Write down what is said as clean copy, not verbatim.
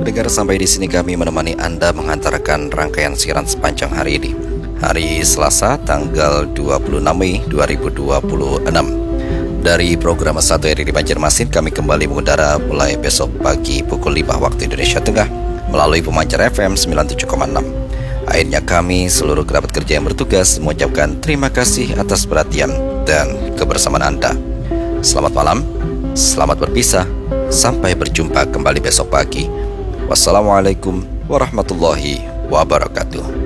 Pendengar, sampai di sini kami menemani Anda mengantarkan rangkaian siaran sepanjang hari ini. Hari Selasa, tanggal 26 Mei 2026. Dari program 1 RRI Banjarmasin, kami kembali mengudara mulai besok pagi pukul 5 waktu Indonesia Tengah melalui pemancar FM 97,6. Akhirnya kami, seluruh kerabat kerja yang bertugas, mengucapkan terima kasih atas perhatian dan kebersamaan Anda. Selamat malam, selamat berpisah, sampai berjumpa kembali besok pagi. Wassalamualaikum warahmatullahi wabarakatuh.